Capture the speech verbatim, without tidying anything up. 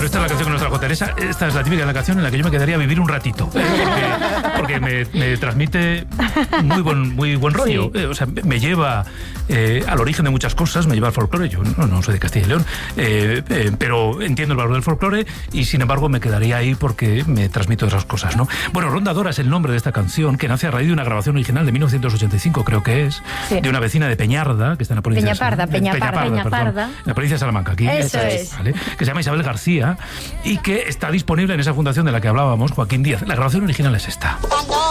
Bueno, esta es la canción que nos trajo Teresa. Esta es la típica de la canción en la que yo me quedaría a vivir un ratito. ¿eh? Porque, porque me, me transmite muy buen, muy buen rollo. Sí. Eh, o sea, me lleva eh, al origen de muchas cosas, me lleva al folclore. Yo no, no soy de Castilla y León, eh, eh, pero entiendo el valor del folclore y sin embargo me quedaría ahí porque me transmite otras cosas, ¿no? Bueno, Rondadora es el nombre de esta canción que nace a raíz de una grabación original de mil novecientos ochenta y cinco, creo que es, sí. de una vecina de Peñarda, que está en la provincia Peñaparda, de Peñaparda, Peñaparda, Peñaparda. En la provincia de Salamanca, aquí. Eso es. ¿Vale? Que se llama Isabel García y que está disponible en esa fundación de la que hablábamos, Joaquín Díaz. La grabación original es esta.